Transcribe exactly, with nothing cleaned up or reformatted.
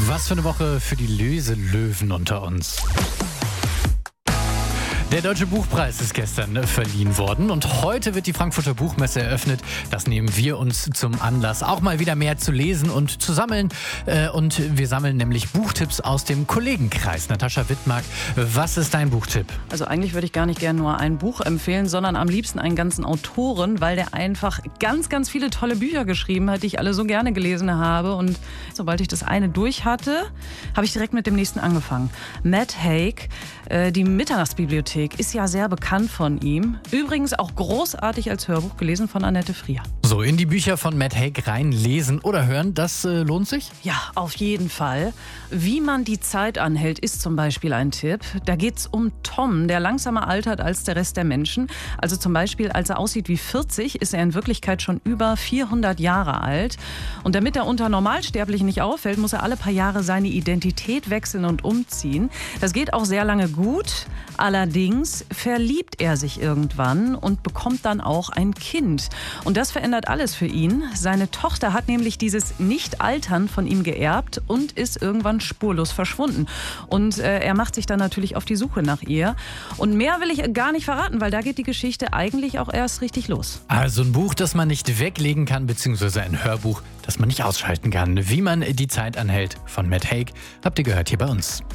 Was für eine Woche für die Löselöwen unter uns. Der Deutsche Buchpreis ist gestern verliehen worden und heute wird die Frankfurter Buchmesse eröffnet. Das nehmen wir uns zum Anlass, auch mal wieder mehr zu lesen und zu sammeln. Und wir sammeln nämlich Buchtipps aus dem Kollegenkreis. Natascha Wittmark, was ist dein Buchtipp? Also eigentlich würde ich gar nicht gerne nur ein Buch empfehlen, sondern am liebsten einen ganzen Autoren, weil der einfach ganz, ganz viele tolle Bücher geschrieben hat, die ich alle so gerne gelesen habe. Und sobald ich das eine durch hatte, habe ich direkt mit dem nächsten angefangen. Matt Haig, äh, die Mitternachtsbibliothek, ist ja sehr bekannt von ihm. Übrigens auch großartig als Hörbuch, gelesen von Annette Frier. So, in die Bücher von Matt Haig rein lesen oder hören, das äh, lohnt sich? Ja, auf jeden Fall. Wie man die Zeit anhält, ist zum Beispiel ein Tipp. Da geht es um Tom, der langsamer altert als der Rest der Menschen. Also zum Beispiel, als er aussieht wie vierzig, ist er in Wirklichkeit schon über vierhundert Jahre alt. Und damit er unter Normalsterblichen nicht auffällt, muss er alle paar Jahre seine Identität wechseln und umziehen. Das geht auch sehr lange gut. Allerdings verliebt er sich irgendwann und bekommt dann auch ein Kind. Und das verändert alles für ihn. Seine Tochter hat nämlich dieses Nicht-Altern von ihm geerbt und ist irgendwann spurlos verschwunden. Und äh, er macht sich dann natürlich auf die Suche nach ihr. Und mehr will ich gar nicht verraten, weil da geht die Geschichte eigentlich auch erst richtig los. Also ein Buch, das man nicht weglegen kann, beziehungsweise ein Hörbuch, das man nicht ausschalten kann. Wie man die Zeit anhält von Matt Haig, habt ihr gehört hier bei uns.